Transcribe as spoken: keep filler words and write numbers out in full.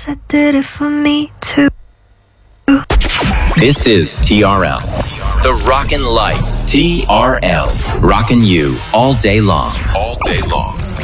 guess I did it for me too. This is T R L. The Rockin' Life. T R L. Rockin' you all day long. All day long.